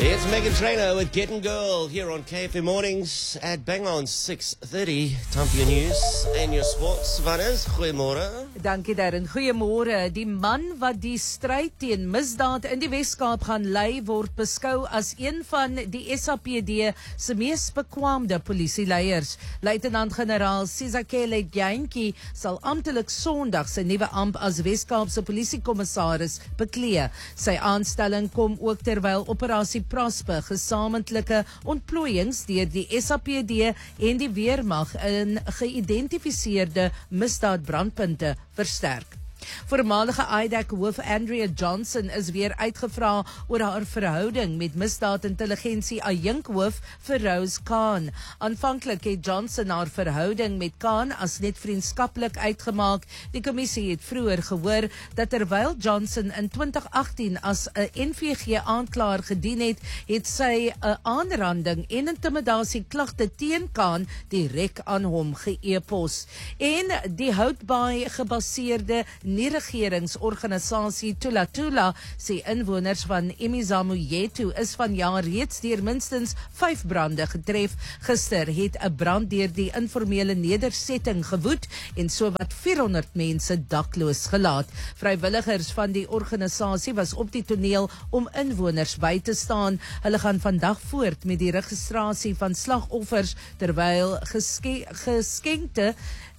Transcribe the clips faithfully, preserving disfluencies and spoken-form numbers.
It's Megan Trainor with Getting Girl here on K F M Mornings at bang on six thirty. Time for your news en your sports. Vannes, goeiemôre. Dankie Darren, goeiemôre. Die man wat die stryd teen misdaad in die Weskaap gaan lei word beskou as een van die S A P D se mees bekwaamde polisieleiers. Luitenant-generaal Sizakele Jantjie sal amptelik Sondag sy nuwe amp as Weskaapse polisiekommissaris beklee. Sy aanstelling kom ook terwyl operasie Prosper gesamentlike ontplooiings deur die S A P D en die weermag in geïdentifiseerde misdaadbrandpunte versterk. Voormalige I D A C hoof Andrea Johnson is weer uitgevra oor haar verhouding met misdaadintelligensie adjunkhoof Feroz Khan. Aanvanklik het Johnson haar verhouding met Khan as net vriendskaplik uitgemaak. Die kommissie het vroeër gehoor dat terwyl Johnson in twintig agtien as 'n N V G aanklaer gedien het, het sy 'n aanranding en intimidasie klagte teen Khan direk aan hom ge-e-pos. En die Houtbaai gebaseerde nie-regeringsorganisasie Tula Tula sê inwoners van Imizamtho is vanjaar reeds deur minstens vyf brande getref. Gister het 'n brand deur die informele nedersetting gewoed en sowat vierhonderd mense dakloos gelaat. Vrywilligers van die organisasie was op die toneel om inwoners by te staan. Hulle gaan vandag voort met die registrasie van slagoffers terwyl geske geskenkte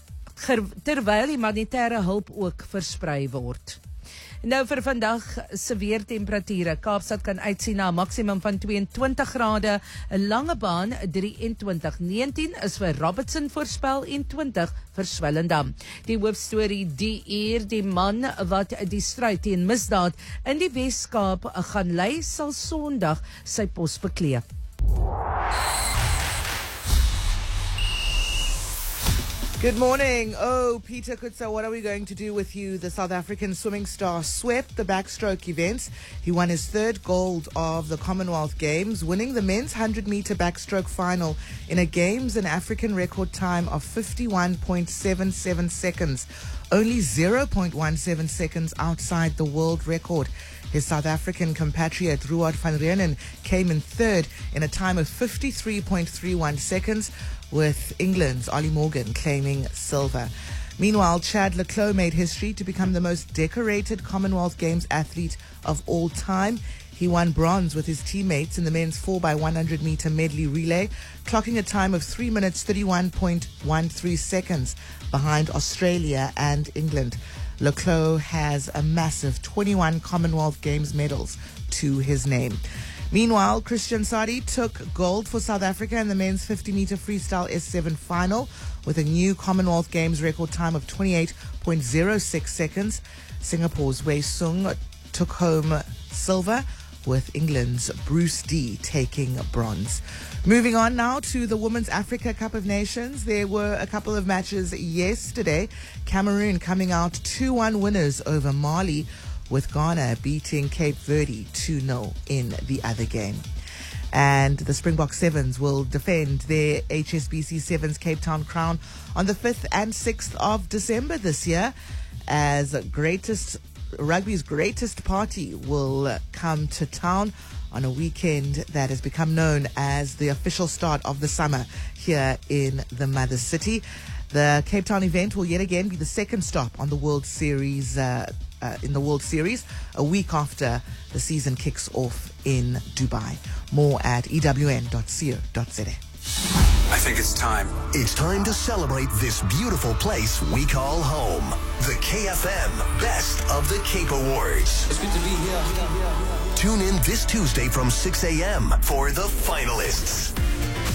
terwyl humanitêre hulp ook versprei word. Nou vir vandag se weertemperature. Kaapstad kan uitsien na 'n maksimum van tweeëntwintig grade, 'n Langebaan drieëntwintig, negentien is vir Robertson voorspel en twintig vir Swellendam. Die hoofstorie: die eer die man wat die stryd teen misdaad in die Weskaap gaan lei, sal Sondag sy pos beklee. Good morning. Oh, Peter Kutsa, what are we going to do with you? The South African swimming star swept the backstroke events. He won his third gold of the Commonwealth Games, winning the men's one hundred meter backstroke final in a Games and African record time of fifty-one point seven seven seconds, only zero point one seven seconds outside the world record. His South African compatriot Ruud van Reenen came in third in a time of fifty-three point three one seconds, with England's Ollie Morgan claiming silver. Meanwhile, Chad le Clos made history to become the most decorated Commonwealth Games athlete of all time. He won bronze with his teammates in the men's four by one hundred meter medley relay, clocking a time of three minutes thirty-one point one three seconds behind Australia and England. Le Clos has a massive twenty-one Commonwealth Games medals to his name. Meanwhile, Christian Sadi took gold for South Africa in the men's fifty meter freestyle S seven final with a new Commonwealth Games record time of twenty-eight point zero six seconds. Singapore's Wei Sung took home silver, with England's Bruce D taking bronze. Moving on now to the Women's Africa Cup of Nations. There were a couple of matches yesterday. Cameroon coming out two one winners over Mali, with Ghana beating Cape Verde two nil in the other game. And the Springbok Sevens will defend their H S B C Sevens Cape Town crown on the fifth and sixth of December this year, as greatest rugby's greatest party will come to town on a weekend that has become known as the official start of the summer here in the mother city. The Cape Town event will yet again be the second stop on the World Series uh, uh, in the World Series, a week after the season kicks off in Dubai. More at e w n dot co dot z a. I think it's time. It's time to celebrate this beautiful place we call home. The K F M Best of the Cape Awards. It's good to be here. Tune in this Tuesday from six a.m. for the finalists.